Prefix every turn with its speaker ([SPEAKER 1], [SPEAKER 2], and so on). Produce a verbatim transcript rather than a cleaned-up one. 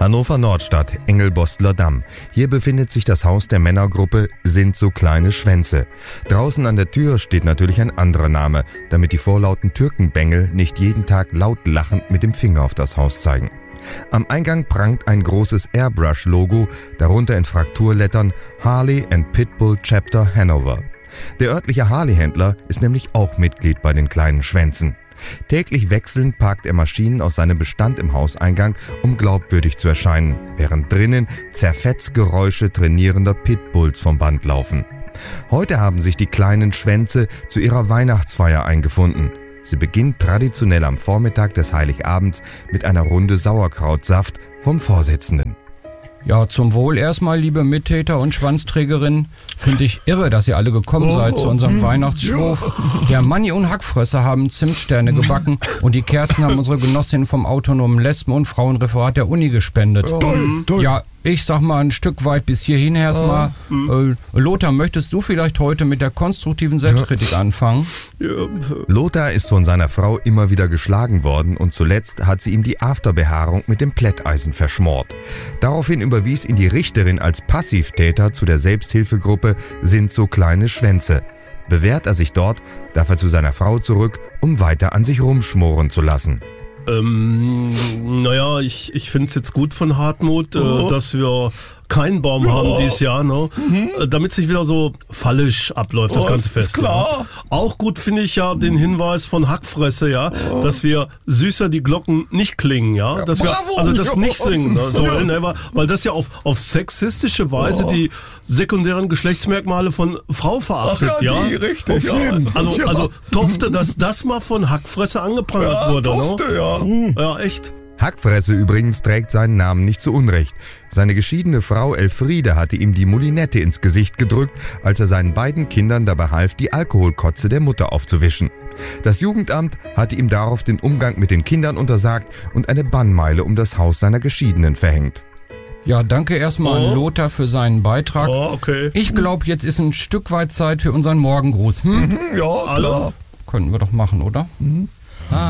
[SPEAKER 1] Hannover Nordstadt, Engelbostler Damm. Hier befindet sich das Haus der Männergruppe Sind so kleine Schwänze. Draußen an der Tür steht natürlich ein anderer Name, damit die vorlauten Türkenbengel nicht jeden Tag laut lachend mit dem Finger auf das Haus zeigen. Am Eingang prangt ein großes Airbrush-Logo, darunter in Frakturlettern Harley and Pitbull Chapter Hanover. Der örtliche Harley-Händler ist nämlich auch Mitglied bei den kleinen Schwänzen. Täglich wechselnd parkt er Maschinen aus seinem Bestand im Hauseingang, um glaubwürdig zu erscheinen, während drinnen Zerfetzgeräusche trainierender Pitbulls vom Band laufen. Heute haben sich die kleinen Schwänze zu ihrer Weihnachtsfeier eingefunden. Sie beginnt traditionell am Vormittag des Heiligabends mit einer Runde Sauerkrautsaft vom Vorsitzenden.
[SPEAKER 2] Ja, zum Wohl erstmal, liebe Mittäter und Schwanzträgerinnen. Finde ich irre, dass ihr alle gekommen seid zu unserem Weihnachtsschwurf. Der Manni und Hackfresser haben Zimtsterne gebacken und die Kerzen haben unsere Genossinnen vom autonomen Lesben- und Frauenreferat der Uni gespendet.
[SPEAKER 3] Toll, toll.
[SPEAKER 2] Ja, ich sag mal ein Stück weit bis hierhin erstmal. Äh, Lothar, möchtest du vielleicht heute mit der konstruktiven Selbstkritik anfangen?
[SPEAKER 1] Lothar ist von seiner Frau immer wieder geschlagen worden und zuletzt hat sie ihm die Afterbehaarung mit dem Plätteisen verschmort. Daraufhin überwies ihn die Richterin als Passivtäter zu der Selbsthilfegruppe Sind so kleine Schwänze. Bewährt er sich dort, darf er zu seiner Frau zurück, um weiter an sich rumschmoren zu lassen.
[SPEAKER 3] Ähm, naja, ich, ich finde es jetzt gut von Hartmut,
[SPEAKER 4] Oh.
[SPEAKER 3] äh, dass wir keinen Baum haben dieses Jahr, ne? Äh, damit sich wieder so fallisch abläuft, das
[SPEAKER 4] Oh,
[SPEAKER 3] ganze
[SPEAKER 4] ist
[SPEAKER 3] Fest.
[SPEAKER 4] klar.
[SPEAKER 3] Ja. Auch gut finde ich ja den Hinweis von Hackfresse, ja, dass wir süßer die Glocken nicht klingen, ja, dass wir
[SPEAKER 4] bravo.
[SPEAKER 3] also das
[SPEAKER 4] Ja.
[SPEAKER 3] nicht singen ne, sollen, ne? weil- weil das ja auf, auf sexistische Weise die sekundären Geschlechtsmerkmale von Frau verachtet,
[SPEAKER 4] Ach ja,
[SPEAKER 3] ja.
[SPEAKER 4] die, richtig,
[SPEAKER 3] Auf jeden.
[SPEAKER 4] ja.
[SPEAKER 3] Also,
[SPEAKER 4] Ja.
[SPEAKER 3] also Tofte, dass das mal von Hackfresse angeprangert
[SPEAKER 4] Ja,
[SPEAKER 3] wurde,
[SPEAKER 4] Tofte,
[SPEAKER 3] ne?
[SPEAKER 4] ja.
[SPEAKER 3] Ja, echt.
[SPEAKER 1] Hackfresse übrigens trägt seinen Namen nicht zu Unrecht. Seine geschiedene Frau Elfriede hatte ihm die Moulinette ins Gesicht gedrückt, als er seinen beiden Kindern dabei half, die Alkoholkotze der Mutter aufzuwischen. Das Jugendamt hatte ihm darauf den Umgang mit den Kindern untersagt und eine Bannmeile um das Haus seiner Geschiedenen verhängt.
[SPEAKER 2] Ja, danke erstmal an Lothar für seinen Beitrag.
[SPEAKER 3] Oh, okay.
[SPEAKER 2] Ich glaube, jetzt ist ein Stück weit Zeit für unseren Morgengruß. Hm?
[SPEAKER 4] Ja,
[SPEAKER 3] Alle?
[SPEAKER 4] klar.
[SPEAKER 2] Könnten wir doch machen, oder?
[SPEAKER 4] Mhm.